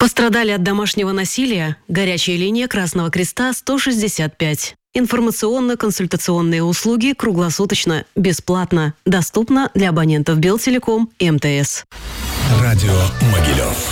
Пострадали от домашнего насилия? Горячая линия Красного Креста 165. Информационно-консультационные услуги круглосуточно, бесплатно, доступно для абонентов Белтелеком и МТС. Радио Могилев.